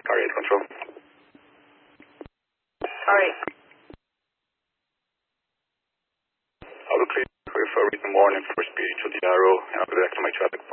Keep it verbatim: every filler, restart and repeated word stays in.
Car eight control. Car eight. I'll clear with a written warning for speed to the arrow, and I'll be back to my traffic.